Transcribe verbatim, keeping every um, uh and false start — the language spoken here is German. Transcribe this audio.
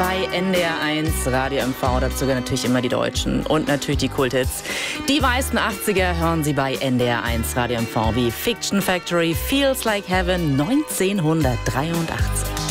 bei N D R eins Radio M V. Dazu natürlich immer die Deutschen und natürlich die Kulthits. Die weißen achtziger hören Sie bei N D R eins Radio M V wie Fiction Factory, Feels Like Heaven neunzehnhundertdreiundachtzig.